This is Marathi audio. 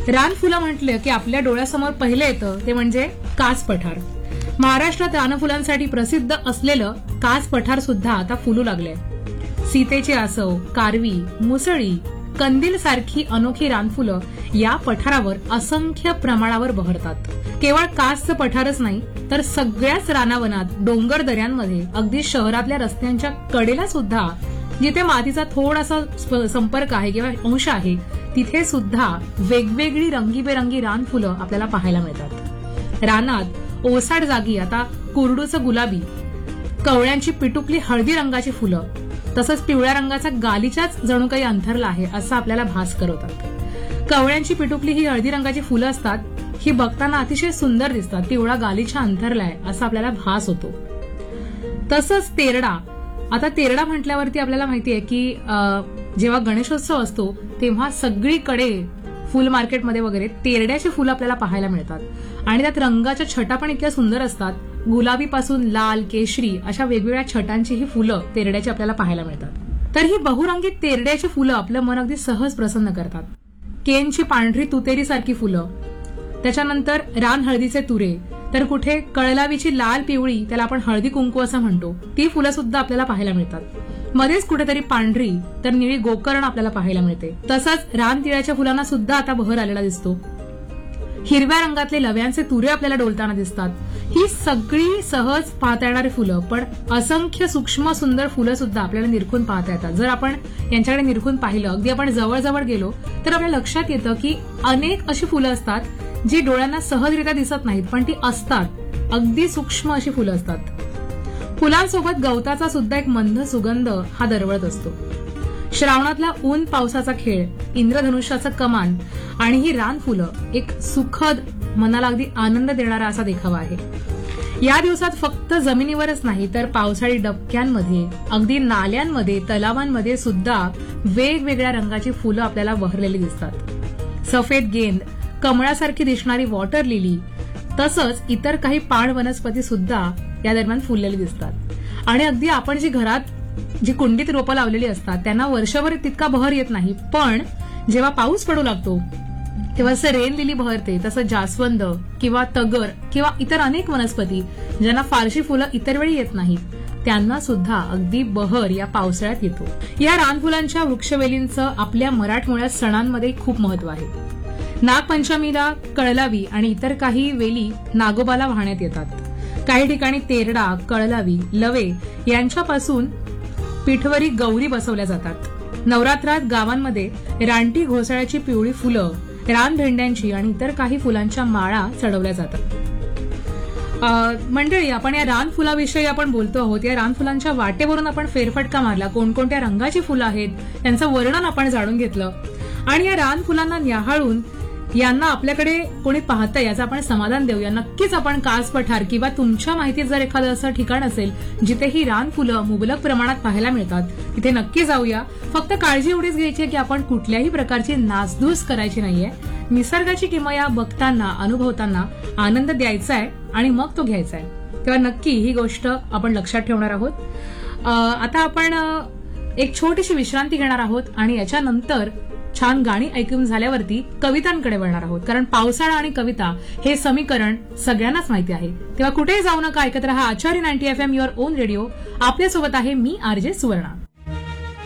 रानफुलं म्हटलं की आपल्या डोळ्यासमोर पहिलं येतं ते म्हणजे कास पठार. महाराष्ट्रात रानफुलांसाठी प्रसिद्ध असलेलं कास पठार सुद्धा आता फुलू लागलंय. सीतेची आसव, कारवी, मुसळी, कंदील सारखी अनोखी रानफुलं या पठारावर असंख्य प्रमाणावर बहरतात. केवळ कासचं पठारच नाही तर सगळ्याच रानावनात, डोंगर दऱ्यांमध्ये, अगदी शहरातल्या रस्त्यांच्या कडेला सुद्धा जिथे मातीचा थोडासा संपर्क आहे किंवा अंश आहे तिथे सुद्धा वेगवेगळी रंगीबेरंगी रानफुलं आपल्याला पाहायला मिळतात. रानात ओसाड जागी आता कुरडूचं गुलाबी, कवळ्यांची पिटुकली हळदी रंगाची फुलं, तसंच पिवळ्या रंगाचा गालिचाच जणू काही अंथरला आहे असं आपल्याला भास करवतात. कवळ्यांची पिटुकली ही हळदी रंगाची फुलं असतात. ही बघताना अतिशय सुंदर दिसतात. पिवळा गालिचा अंथरलाय असा आपल्याला भास होतो. तसंच तेरडा. आता तेरडा म्हटल्यावरती आपल्याला माहितीये की जेव्हा गणेशोत्सव असतो तेव्हा सगळीकडे फुल मार्केटमध्ये वगैरे तेरड्याची फुलं आपल्याला पाहायला मिळतात आणि त्यात रंगाच्या छटा पण इतक्या सुंदर असतात. गुलाबीपासून लाल, केशरी अशा वेगवेगळ्या छटांची ही फुलं तेरड्याची आपल्याला पाहायला मिळतात. तर ही बहुरंगी तेरड्याची फुलं आपलं मन अगदी सहज प्रसन्न करतात. केनची पांढरी तुतेरी सारखी फुलं, त्याच्यानंतर रान हळदीचे तुरे, तर कुठे कळलावीची लाल पिवळी, त्याला आपण हळदी कुंकू असं म्हणतो, ती फुलं सुद्धा आपल्याला पाहायला मिळतात. मध्येच कुठेतरी पांढरी तर निळी गोकर्ण आपल्याला पाहायला मिळते. तसंच रानतिळ्याच्या फुलांना सुद्धा आता बहर आलेला दिसतो. हिरव्या रंगातले लव्यांचे तुरे आपल्याला डोलताना दिसतात. ही सगळी सहज पाहता येणारी फुलं, पण असंख्य सूक्ष्म सुंदर फुलं सुद्धा आपल्याला निरखून पाहता येतात. जर आपण यांच्याकडे निरखून पाहिलं, अगदी आपण जवळ गेलो तर आपल्या लक्षात येतं की अनेक अशी फुलं असतात जी डोळ्यांना सहजरित्या दिसत नाहीत, पण ती असतात. अगदी सूक्ष्म अशी फुलं असतात. फुलांसोबत गवताचा सुद्धा एक मंद सुगंध हा दरवळत असतो. श्रावणातला ऊन पावसाचा खेळ, इंद्रधनुष्याचं कमान आणि ही रानफुलं एक सुखद, मनाला अगदी आनंद देणारा असा देखावा आहे. या दिवसात फक्त जमिनीवरच नाही तर पावसाळी डबक्यांमध्ये, अगदी नाल्यांमध्ये, तलावांमध्ये सुद्धा वेगवेगळ्या रंगाची फुलं आपल्याला बहरलेली दिसतात. सफेद गेंद, कमळासारखी दिसणारी वॉटर लिली, तसंच इतर काही पाण वनस्पती सुद्धा या दरम्यान फुललेली दिसतात. आणि अगदी आपण जी घरात जी कुंडीत रोपं लावलेली असतात त्यांना वर्षभर तितका बहर येत नाही, पण जेव्हा पाऊस पडू लागतो तेव्हा असं रेन लिली बहरते. तसं जास्वंद किंवा तगर किंवा इतर अनेक वनस्पती ज्यांना फारशी फुलं इतर वेळी येत नाहीत त्यांना सुद्धा अगदी बहर या पावसाळ्यात येतो. या रानफुलांच्या वृक्षवेलींचं आपल्या मराठमोळ्या सणांमध्ये खूप महत्व आहे. नागपंचमीला कळलावी आणि इतर काही वेली नागोबाला वाहण्यात येतात. काही ठिकाणी तेरडा, कळलावी, लवे यांच्यापासून पिठवरी गौरी बसवल्या जातात. नवरात्रात गावांमध्ये रानटी घोसाळ्याची पिवळी फुलं, रानभेंड्यांची आणि इतर काही फुलांच्या माळा चढवल्या जातात. मंडळी, आपण या रानफुलाविषयी आपण बोलतो आहोत. या रानफुलांच्या वाटेवरून आपण फेरफटका मारला, कोणकोणत्या रंगाची फुलं आहेत त्यांचं वर्णन आपण जाणून घेतलं आणि या रानफुलांना न्याहाळून यांना आपल्याकडे कोणी पाहतंय याचं आपण समाधान देऊया. नक्कीच आपण कास पठार किंवा तुमच्या माहितीत जर एखादं असं ठिकाण असेल जिथे ही रानफुलं मुबलक प्रमाणात पाहायला मिळतात तिथे नक्की जाऊया. फक्त काळजी एवढीच घ्यायची की आपण कुठल्याही प्रकारची नासधूस करायची नाहीये. निसर्गाची किमया बघताना, अनुभवताना आनंद द्यायचा आहे आणि मग तो घ्यायचा आहे. तेव्हा नक्की ही गोष्ट आपण लक्षात ठेवणार आहोत. आता आपण एक छोटीशी विश्रांती घेणार आहोत आणि याच्यानंतर छान गाणी ऐकून झाल्यावरती कवितांकडे वळणार आहोत. कारण पावसाळा आणि कविता हे समीकरण सगळ्यांनाच माहिती आहे. तेव्हा कुठेही जाऊ नका, ऐकत रहा आचार्य 90 FM, युअर ओन रेडिओ. आपल्यासोबत आहे मी RJ सुवर्णा.